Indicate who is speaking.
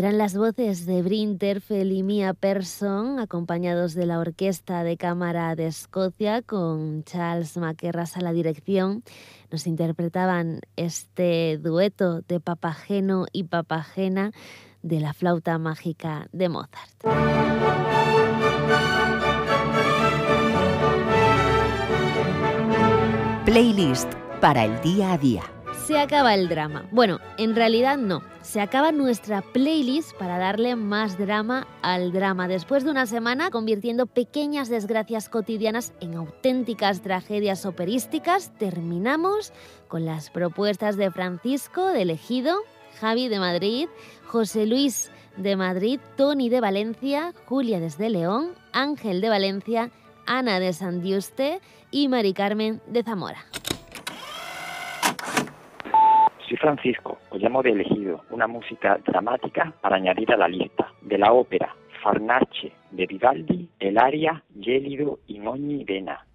Speaker 1: Eran las voces de Bryn Terfel y Mia Persson, acompañados de la Orquesta de Cámara de Escocia, con Charles Mackerras a la dirección. Nos interpretaban este dueto de Papageno y Papagena de la flauta mágica de Mozart.
Speaker 2: Playlist para el día a día.
Speaker 1: Se acaba el drama. Bueno, en realidad no. Se acaba nuestra playlist para darle más drama al drama. Después de una semana convirtiendo pequeñas desgracias cotidianas en auténticas tragedias operísticas, terminamos con las propuestas de Francisco de Ejido, Javi de Madrid, José Luis de Madrid, Tony de Valencia, Julia desde León, Ángel de Valencia, Ana de San Yuste y Mari Carmen de Zamora.
Speaker 3: Soy Francisco, os llamo de Ejido, una música dramática para añadir a la lista, de la ópera Farnace de Vivaldi, el aria Gélido in ogni vena,